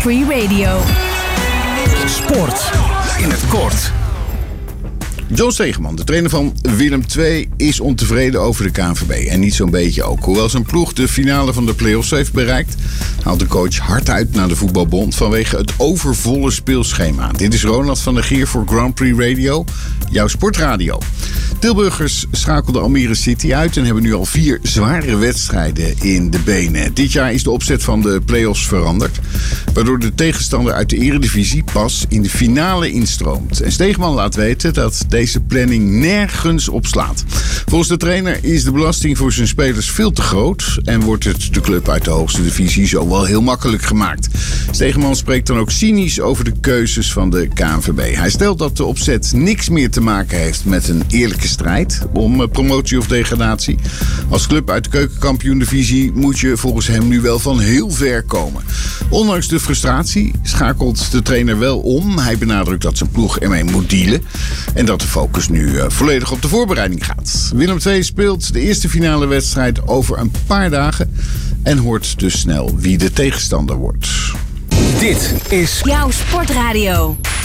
Free Radio. Sport in het kort. John Stegeman, de trainer van Willem II, is ontevreden over de KNVB. En niet zo'n beetje ook. Hoewel zijn ploeg de finale van de play-offs heeft bereikt, haalt de coach hard uit naar de voetbalbond vanwege het overvolle speelschema. Dit is Ronald van der Gier voor Grand Prix Radio, jouw sportradio. Tilburgers schakelden Almere City uit en hebben nu al 4 zware wedstrijden in de benen. Dit jaar is de opzet van de play-offs veranderd, waardoor de tegenstander uit de eredivisie pas in de finale instroomt. En Stegeman laat weten dat deze planning nergens op slaat. Volgens de trainer is de belasting voor zijn spelers veel te groot en wordt het de club uit de hoogste divisie zo wel heel makkelijk gemaakt. Stegeman spreekt dan ook cynisch over de keuzes van de KNVB. Hij stelt dat de opzet niks meer te maken heeft met een eerlijke strijd om promotie of degradatie. Als club uit de keukenkampioen-divisie moet je volgens hem nu wel van heel ver komen. Ondanks de frustratie schakelt de trainer wel om. Hij benadrukt dat zijn ploeg ermee moet dealen en dat de focus nu volledig op de voorbereiding gaat. Willem II speelt de eerste finale wedstrijd over een paar dagen en hoort dus snel wie de tegenstander wordt. Dit is Jouw sportradio.